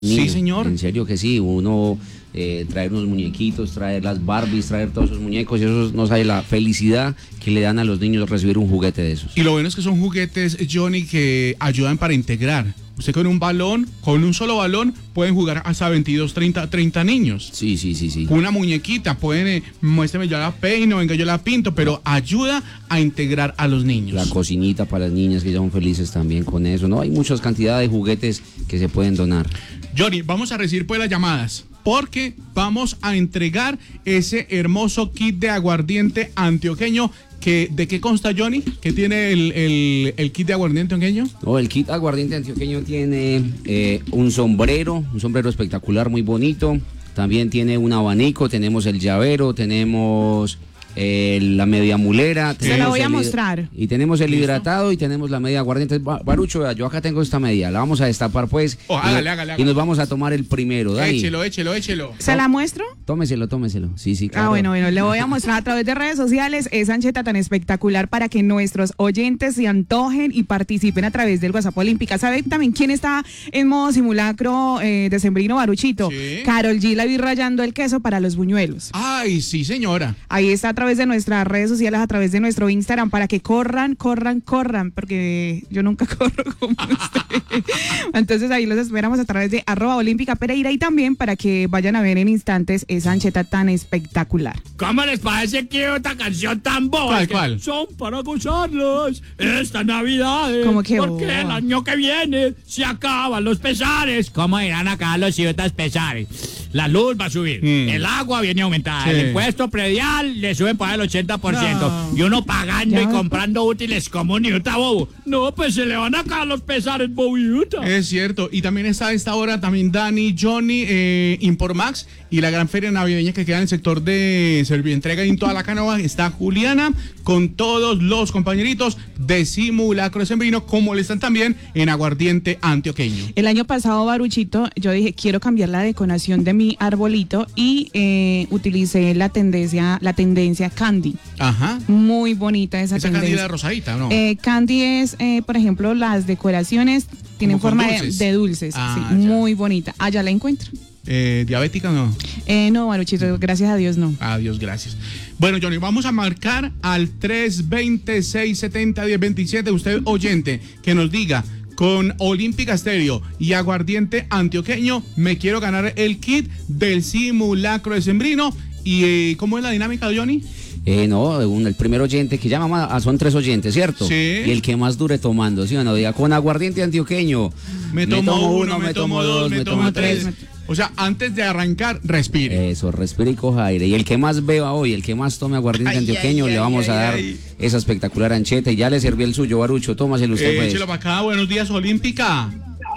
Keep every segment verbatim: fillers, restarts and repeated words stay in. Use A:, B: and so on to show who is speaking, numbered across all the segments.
A: Sí, señor.
B: En serio que sí, uno eh, traer unos muñequitos, traer las Barbies, traer todos esos muñecos, y eso no sabe la felicidad que le dan a los niños recibir un juguete de esos.
A: Y lo bueno es que son juguetes, Johnny, que ayudan para integrar. Usted con un balón, con un solo balón, pueden jugar hasta veintidós, treinta, treinta niños.
B: Sí, sí, sí, sí.
A: Una muñequita, pueden, eh, muéstrame yo la peino, venga yo la pinto, pero ayuda a integrar a los niños.
B: La cocinita para las niñas, que ya son felices también con eso, ¿no? Hay muchas cantidades de juguetes que se pueden donar.
A: Johnny, vamos a recibir pues las llamadas, porque vamos a entregar ese hermoso kit de aguardiente antioqueño. Que, ¿De qué consta, Johnny? ¿Qué tiene el, el, el kit de aguardiente antioqueño?
B: No, el kit aguardiente antioqueño tiene eh, un sombrero, un sombrero espectacular, muy bonito. También tiene un abanico, tenemos el llavero, tenemos eh, la media mulera.
C: Se la voy a mostrar.
B: Y tenemos el hidratado y tenemos la media aguardiente. Barucho, yo acá tengo esta media, la vamos a destapar pues.
A: Oh,
B: y,
A: hágale, hágale, hágale.
B: Y nos vamos a tomar el primero, Dani.
A: Échelo, échelo, échelo.
C: ¿Se la muestro?
B: Tómeselo, tómeselo. Sí, sí, claro.
C: Ah, bueno, bueno, le voy a mostrar a través de redes sociales esa ancheta tan espectacular para que nuestros oyentes se antojen y participen a través del WhatsApp Olímpica. ¿Sabe también quién está en modo simulacro eh, decembrino, Baruchito?
A: Sí.
C: Karol G la vi rayando el queso para los buñuelos.
A: Ay, sí, señora.
C: Ahí está a través de nuestras redes sociales, a través de nuestro Instagram, para que corran, corran, corran, porque yo nunca corro como usted. Entonces ahí los esperamos a través de arroba Olímpica Pereira y también para que vayan a ver en instantes esa ancheta tan espectacular.
D: ¿Cómo les parece que esta canción tan boba?
A: ¿Cuál, cuál?
D: Son para gozarlos esta Navidad.
C: ¿Cómo que
D: Porque
C: boba?
D: el año que viene se acaban los pesares. ¿Cómo irán acá los idiotas pesares? La luz va a subir,
A: Mm.
D: el agua viene aumentada,
A: Sí.
D: el impuesto predial le suben para el ochenta por ciento.
C: No.
D: Y uno pagando
C: Ya
D: y
C: ves.
D: comprando útiles como un idiota bobo. No, pues se le van a acabar los pesares, bobiuta.
A: Es cierto. Y también está a esta hora también Dani, Johnny, eh, Impormax y la gran feria navideña que queda en el sector de Servientrega y en toda la Canoa. Está Juliana con todos los compañeritos de simulacro decembrino, como le están también en aguardiente antioqueño.
C: El año pasado, Baruchito, yo dije, quiero cambiar la decoración de mi arbolito y eh, utilicé la tendencia, la tendencia Candy.
A: Ajá.
C: Muy bonita esa,
A: Esa
C: tendencia.
A: candida rosadita, ¿no?
C: Eh, Candy es, eh, por ejemplo, las decoraciones tienen
A: Como con
C: forma de
A: dulces.
C: de dulces.
A: Ah,
C: sí,
A: ya.
C: muy bonita. Allá la encuentro.
A: Eh, ¿Diabética no?
C: Eh, no, Baruchito, gracias a Dios no.
A: Adiós, gracias. Bueno, Johnny, vamos a marcar al tres veinte, seiscientos setenta, diez veintisiete. Usted, oyente, que nos diga, con Olímpica Estéreo y aguardiente antioqueño, me quiero ganar el kit del simulacro decembrino. ¿Y eh, cómo es la dinámica, Johnny?
B: Eh, no, un- el primer oyente que llama, ah, son tres oyentes, ¿cierto?
A: Sí.
B: Y el que más dure tomando, ¿sí o no? Diga, con aguardiente antioqueño.
A: Me tomo uno, me tomo dos, me tomo tres. O sea, antes de arrancar, respire.
B: Eso, respira y coja aire. Y el que más beba hoy, el que más tome aguardiente
A: Ay,
B: antioqueño,
A: ay,
B: le
A: ay,
B: vamos
A: ay,
B: a dar
A: ay.
B: esa espectacular ancheta. Y ya le serví el suyo, Barucho. Tómaselo usted,
A: Eh,
B: pues.
A: échelo para acá. Buenos días, Olímpica.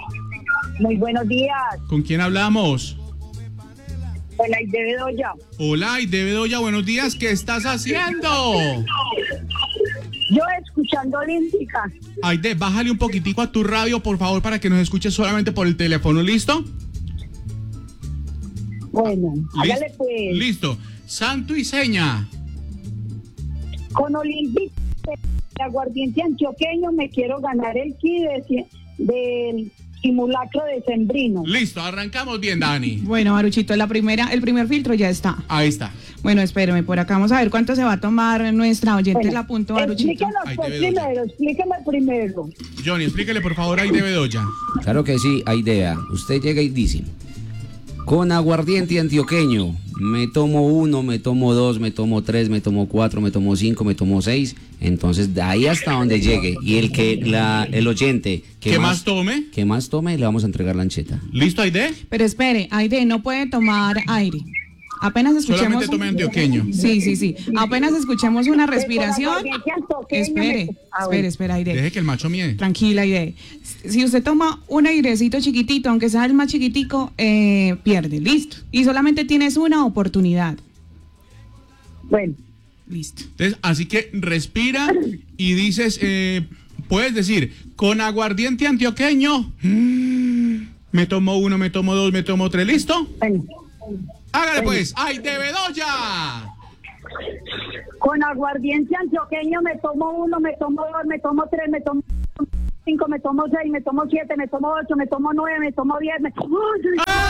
E: Muy buenos días.
A: ¿Con quién hablamos?
E: Hola, y de Bedoya.
A: Hola, y de Bedoya, buenos días. ¿Qué estás haciendo?
E: Yo escuchando Olímpica.
A: Aide, bájale un poquitico a tu radio, por favor, para que nos escuches solamente por el teléfono. ¿Listo?
E: Bueno,
A: Lis-
E: hágale pues.
A: Listo. Santo y seña.
E: Con Olímpica de aguardiente antioqueño me quiero ganar el kit de- del simulacro decembrino.
A: Listo, arrancamos bien, Dani.
C: Bueno, Baruchito, la primera, el primer filtro ya está.
A: Ahí está.
C: Bueno, espérame, por acá vamos a ver cuánto se va a tomar nuestra oyente.
E: Bueno,
C: la punto, Baruchito.
E: explíquenos
A: Ahí
E: pues
A: te veo,
E: primero, explíqueme primero.
A: Johnny, explíquele por favor ahí de Bedoya.
B: Claro que sí, hay idea. Usted llega y dice, con aguardiente antioqueño, me tomo uno, me tomo dos, me tomo tres, me tomo cuatro, me tomo cinco, me tomo seis. Entonces, de ahí hasta donde llegue. Y el que la, el oyente que
A: ¿Qué más tome?
B: que más tome, le vamos a entregar la ancheta.
A: ¿Listo, Aide?
C: Pero espere, Aide, no puede tomar aire. Apenas escuchemos.
A: Solamente tome antioqueño.
C: Sí, sí, sí. Apenas escuchemos una respiración.
E: aguardiente antioqueño
C: Espere,
E: me- Ah,
C: espere,
E: bueno.
C: espere, Aide.
A: Deje que el macho mide.
C: Tranquila, Aide. Si usted toma un airecito chiquitito, aunque sea el más chiquitico, eh, pierde. Listo. Y solamente tienes una oportunidad.
E: Bueno,
C: Listo.
A: Entonces, así que respira y dices, eh, puedes decir, con aguardiente antioqueño, mm, me tomo uno, me tomo dos, me tomo tres. ¿Listo?
E: bueno.
A: Hágale pues. ¡Ay, de Bedoya!
E: Con aguardiente antioqueño me tomo uno, me tomo dos, me tomo tres, me tomo... cinco, me tomo seis, me tomo siete, me tomo ocho, me tomo nueve, me tomo diez, me tomo once.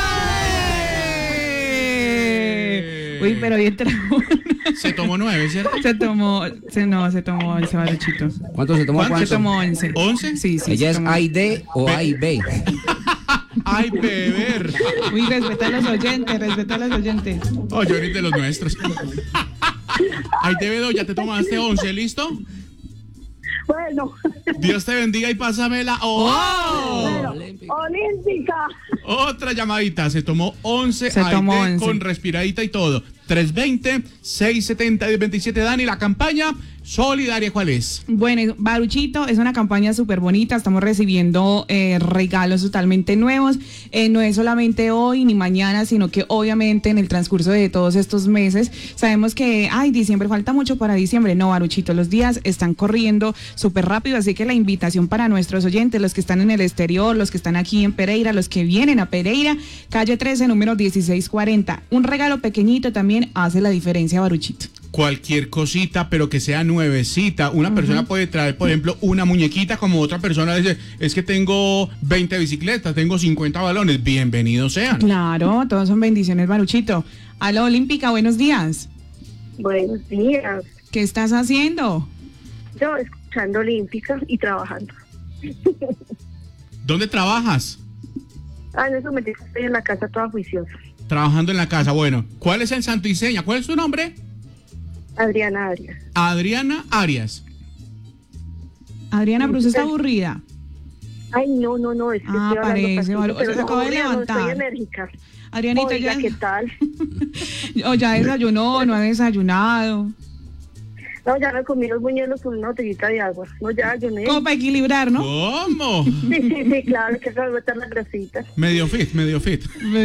C: ¡Eh! Uy, pero bien trago.
A: Se tomó nueve, ¿cierto?
C: Se tomó, se, no, se tomó once, Baruchito.
B: ¿Cuánto se tomó?
A: ¿Cuánto?
B: ¿Cuánto?
C: Se tomó once.
A: ¿once?
C: Sí, sí.
B: ¿Ella
C: se
B: es
C: tomó.
B: A y D o A y B?
A: Ay, beber.
C: Uy, respeta a los oyentes, respeta a los oyentes.
A: Oh, yo de los nuestros. Ay, te veo, ya te tomaste once, ¿listo?
E: Bueno,
A: Dios te bendiga y pásamela. ¡Oh!
E: bueno, olímpica.
A: Otra llamadita, se tomó once,
C: Se
A: Aide,
C: tomó once.
A: con respiradita y todo. tres veinte, seiscientos setenta, diez veintisiete. Dani, la campaña solidaria, ¿cuál es?
C: Bueno, Baruchito, es una campaña súper bonita, estamos recibiendo eh, regalos totalmente nuevos, eh, no es solamente hoy ni mañana, sino que obviamente en el transcurso de todos estos meses, sabemos que, ay, diciembre, falta mucho para diciembre, no, Baruchito, los días están corriendo súper rápido, así que la invitación para nuestros oyentes, los que están en el exterior, los que están aquí en Pereira, los que vienen a Pereira, calle trece, número dieciséis cuarenta, un regalo pequeñito también hace la diferencia, Baruchito.
A: Cualquier cosita, pero que sea nuevecita. Una uh-huh. persona puede traer, por ejemplo, una muñequita, como otra persona dice, es que tengo veinte bicicletas, tengo cincuenta balones. Bienvenidos sean.
C: Claro, todos son bendiciones, Baruchito. Aló, Olímpica, buenos días.
F: Buenos días.
C: ¿Qué estás haciendo?
F: Yo escuchando Olímpica y trabajando.
A: ¿Dónde trabajas?
F: Ah, en eso me dice, estoy en la casa toda juiciosa.
A: Trabajando en la casa. Bueno, ¿cuál es el santo y seña? ¿Cuál es su nombre?
F: Adriana Arias.
A: Adriana Arias.
C: Adriana, pero usted está aburrida.
F: Ay, no, no, no, es que
C: Ah,
F: estoy hablando
C: parece,
F: pasito,
C: Maru-
F: pero
C: se
F: no,
C: acaba de
F: aburrida, no,
C: levantar.
F: estoy enérgica.
C: Adrianita,
F: Oiga,
C: ya,
F: ¿qué tal?
C: o ya desayunó, no ha desayunado.
F: No, ya me comí los buñuelos con una botellita de agua. No, ya, yo me...
C: Como para equilibrar, ¿no?
A: ¿Cómo?
F: Sí, sí, sí, claro, que se botar la grasita.
A: Medio fit, medio fit.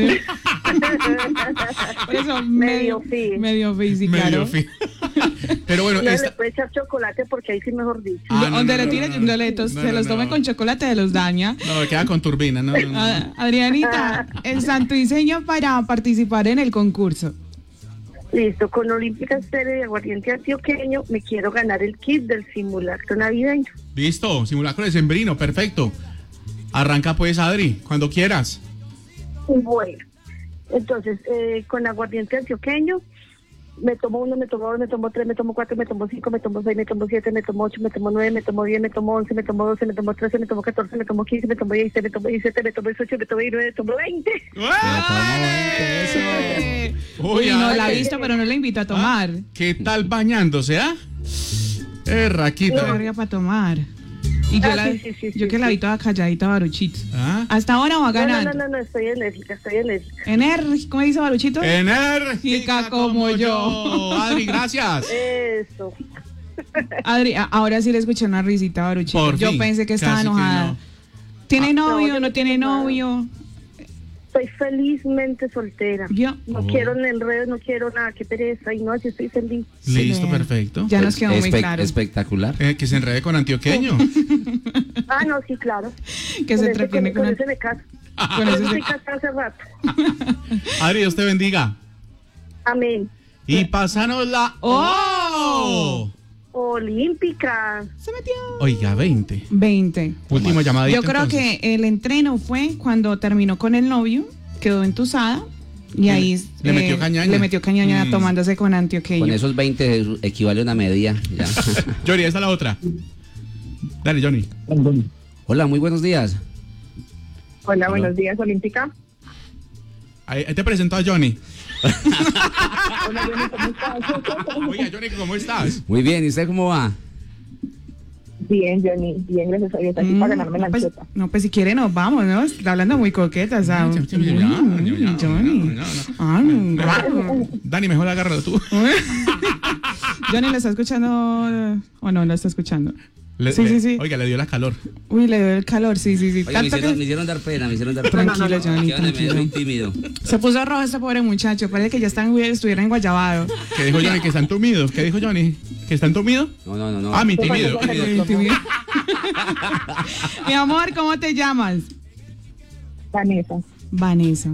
C: Por eso,
F: Medio fit.
C: Medio fit, sí,
A: Medio
C: claro.
A: fit. Pero bueno,
F: No
A: esta...
F: le puede echar chocolate porque ahí sí mejor dicho.
A: Ah, no,
C: Donde
A: no,
C: le
A: no,
C: tire,
A: no, no.
C: donde le tos-
A: No,
C: se
A: no,
C: los tome
A: no.
C: con chocolate, se los daña.
A: No, queda con turbina, no, no, no.
C: Ah, Adrianita, el santo y seña para participar en el concurso.
F: Listo, con Olímpica Estéreo de Aguardiente Antioqueño me quiero ganar el kit del simulacro navideño.
A: Listo, simulacro de sembrino, perfecto. Arranca pues, Adri, cuando quieras.
F: Bueno, entonces, eh, con Aguardiente Antioqueño me tomo uno, me tomo dos, me tomo tres, me tomo cuatro, me tomo cinco, me tomo seis, me tomo siete, me tomo ocho, me tomo nueve, me tomo diez, me tomo once, me tomo doce, me tomo trece, me tomo catorce, me tomo quince, me tomo dieciséis, me tomo diecisiete, me tomo dieciocho, me tomo diecinueve, me tomo veinte.
C: ¡Ay!
A: Uy,
C: Uy, no la
A: Adri.
C: he visto, pero no la invito a tomar.
A: ¿Qué tal bañándose, ah? Eh, Raquita.
C: Verga para tomar. Y yo,
F: Ah,
C: la,
F: sí, sí, sí,
C: yo
F: sí,
C: que la
F: sí.
C: vi toda calladita, Baruchito.
A: ¿Ah?
C: ¿Hasta ahora va
F: No, no,
C: ganando?
F: no, no, no, estoy enérgica, estoy enérgica.
C: Enérgica, ¿cómo dice Baruchito?
A: Enérgica
C: como yo.
A: Adri, gracias.
F: Eso.
C: Adri, a- ahora sí le escuché una risita, Baruchito.
A: Por
C: Yo
A: fin,
C: pensé que estaba
A: casi que
C: enojada.
A: no.
C: ¿Tiene
A: Ah,
C: novio?
F: no,
C: ¿No,
F: yo
C: tiene
F: no tengo
C: novio?
F: Estoy felizmente soltera.
C: Yo.
F: No
A: Oh.
F: quiero en enredo, no quiero nada, qué pereza. Y no, yo estoy feliz.
A: Listo,
C: Bien.
A: perfecto.
C: Ya nos quedó muy
B: Espe-
C: claro.
B: Espectacular.
A: Eh, que se enrede con antioqueño.
F: Ah, no, sí, claro.
C: Que se
F: Con ese-
C: entretiene
F: con,
C: con,
F: con ese me caso.
C: con
F: Con
C: ese
F: ese
C: se-
F: estoy casada hace rato.
A: Adri, Dios te bendiga.
F: Amén.
A: Y pásanos la...
C: ¡Oh!
F: Olímpica.
C: Se metió.
A: Oiga, veinte.
C: veinte.
A: Último llamadito.
C: Yo creo
A: entonces.
C: que el entreno fue cuando terminó con el novio, quedó entusada y
A: Le-
C: ahí
A: le metió cañaña.
C: le metió cañaña
A: Mm.
C: tomándose con antioqueño.
B: Con esos veinte equivale a una media. Ya.
A: Johnny, esa es la otra. Dale, Johnny.
B: Hola, muy buenos días.
F: Hola,
A: Hola.
F: buenos días, Olímpica.
A: Ahí, ahí te presento a Johnny.
F: Hola, Johnny, ¿cómo estás?
A: Oiga, Johnny, ¿cómo estás?
B: Muy bien, ¿y usted cómo va?
F: Bien, Johnny, bien, gracias a Dios, aquí
C: Mm,
F: para ganarme la
C: no, pues,
F: ancheta.
C: no, pues si quiere nos vamos, ¿no? Está hablando muy coqueta, o sea.
A: No, no,
C: Uy,
A: no, no,
C: Johnny.
A: no, no, no.
C: Ah, raro.
A: Dani, mejor agárralo tú.
C: Johnny, ¿lo está escuchando o no lo está escuchando?
A: Le-
C: Sí,
A: le-
C: sí, sí.
A: Oiga, le dio la calor.
C: Uy, le dio el calor, sí, sí, sí.
B: Oiga, me
C: Tanto
B: hicieron,
C: que-
B: me hicieron dar pena, me hicieron dar pena.
C: Tranquilo, Johnny,
B: Aquí donde me
C: tranquilo.
B: soy tímido.
C: Se puso rojo este pobre muchacho, parece que ya están, estuviera enguayabado.
A: ¿Qué dijo Johnny? Que están tumidos. ¿Qué dijo Johnny? ¿Que están tumidos?
B: No, no, no, no.
A: Ah, mi tímido.
C: Mi amor, ¿cómo te llamas?
F: Vanessa.
C: Vanessa.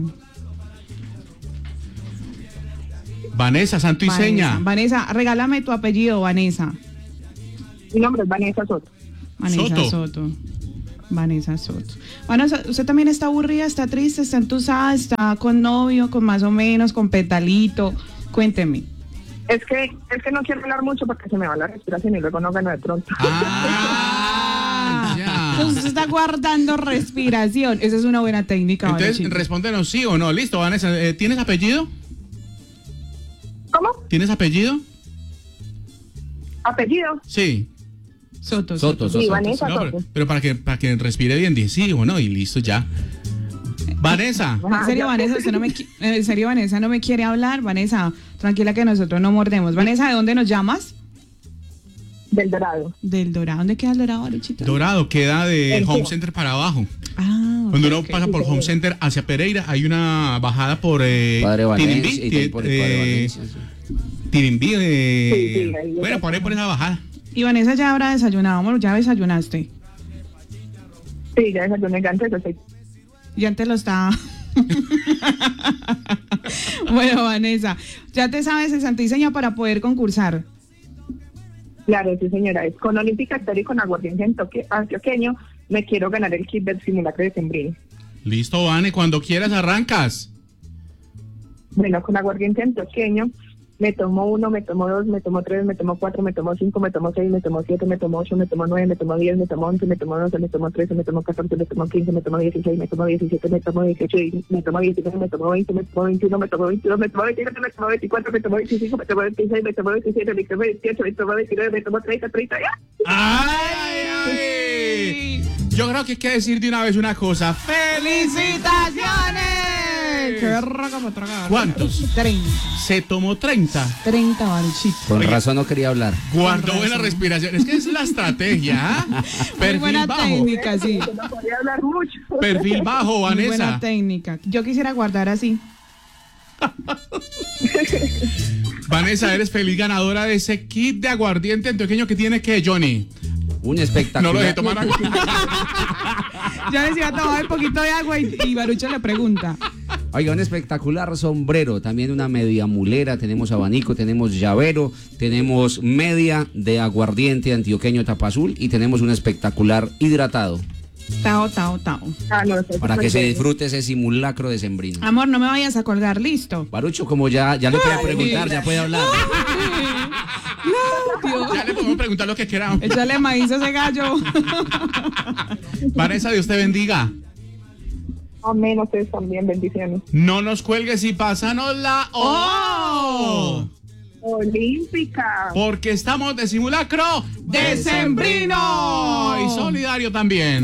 A: Vanessa, santo y
C: Vanessa.
A: seña.
C: Vanessa, regálame tu apellido, Vanessa.
F: Mi nombre es Vanessa Soto.
C: Vanessa
A: Soto.
C: Soto. Vanessa Soto. Vanessa, ¿usted también está aburrida, está triste, está entusada, está con novio, con más o menos, con petalito? Cuénteme.
F: Es que, es que no quiero hablar mucho porque se me va la respiración y luego no gano de pronto.
A: Ah, ya.
C: Entonces usted está guardando respiración. Esa es una buena técnica.
A: Entonces,
C: Vanessa.
A: respóndenos sí o no. Listo, Vanessa. eh, ¿Tienes apellido?
F: ¿Cómo?
A: ¿Tienes apellido?
F: ¿Apellido?
A: Sí.
C: Soto,
B: Soto,
F: Sí,
B: Soto.
F: Vanessa
A: No, pero,
F: Soto.
A: pero para que para que respire bien, di sí o no, y listo, ya. Vanessa.
C: En serio, Vanessa, usted no me qui- en serio, Vanessa, no me quiere hablar. Vanessa, tranquila que nosotros no mordemos. Vanessa, ¿de dónde nos llamas?
F: Del Dorado.
C: Del Dorado. ¿Dónde queda el Dorado, Luchito?
A: Dorado queda de
F: El
A: Home
F: Geo.
A: Center para abajo.
C: Ah,
A: Cuando
C: ok,
A: uno
C: ok.
A: pasa por Home Center hacia Pereira, hay una bajada por eh,
B: Padre Valencia,
A: Tirimbí,
B: y también por el Padre
A: eh,
B: Valencia, sí.
A: Tirimbí, eh,
F: Sí, sí, ahí
A: bueno,
F: está.
A: por ahí por esa bajada.
C: Y Vanessa ya habrá desayunado, amor, ya desayunaste.
F: Sí, ya desayuné ya antes, estoy.
C: Ya te lo está. Bueno, Vanessa, ya te sabes el santo y seña para poder concursar.
F: Claro, sí, señora. Es con Olímpica Estéreo y con Aguardiente Antoque- Antioqueño. Me quiero ganar el kit del simulacro de Sembrino.
A: Listo, Vane, cuando quieras arrancas.
F: Bueno, con Aguardiente Antioqueño me tomo uno, me tomo dos, me tomo tres, me tomo cuatro, me tomo cinco, me tomo seis, me tomo siete, me tomo ocho, me tomo nueve, me tomo diez, me tomo once, me tomo doce, me tomo trece, me tomo catorce, me tomo quince, me tomo dieciséis, me tomo diecisiete, me tomo dieciocho, me tomo diecinueve, me tomo veinte, me tomo veintiuno, me tomo veintidós, me tomo veintidós, me tomo veinticuatro, me tomo veinticinco, me tomo veintiséis, me tomo veintisiete, me tomo veintiocho, me tomo veintinueve, me tomo treinta, treinta, ya.
A: ¡Ay, ay! Yo creo que hay que decir de una vez una cosa. ¡Felicitaciones!
C: ¡Qué raca para tragar!
A: ¿Cuántos?
C: treinta.
A: Se tomó treinta.
C: treinta, Varuchito.
B: Con
A: Oye.
B: razón no quería hablar.
A: Guardó
C: Con
A: buena
C: razón.
A: respiración. Es que es la estrategia. ¿ah?
C: Muy
A: Perfil
C: buena
A: bajo.
C: técnica, sí.
F: Yo no podría hablar mucho.
A: Perfil bajo,
C: Muy buena
A: Vanessa.
C: técnica. Yo quisiera guardar así.
A: Vanessa, eres feliz ganadora de ese kit de aguardiente antioqueño que tiene que Johnny.
B: Un espectacular.
A: No lo dejé tomar agua.
C: Ya les iba a tomar un poquito de agua y, y Barucho le pregunta.
B: Oiga, un espectacular sombrero, también una media mulera, tenemos abanico, tenemos llavero, tenemos media de aguardiente antioqueño tapa azul y tenemos un espectacular hidratado
C: Tao, tao, tao.
F: Ah, no, eso
B: para
F: es
B: que se
F: perfecto.
B: disfrute ese simulacro de sembrino.
C: Amor, no me vayas a colgar, listo.
B: Barucho, como ya, ya le puede preguntar, ya puede hablar.
A: Ya le podemos preguntar lo que queramos.
C: Échale maíz a ese gallo.
A: Vanessa, Dios te bendiga.
F: Amén, ustedes también, bendiciones.
A: No nos cuelgues y pásanos la ¡Oh!
F: Olímpica.
A: Porque estamos de simulacro decembrino y solidario también.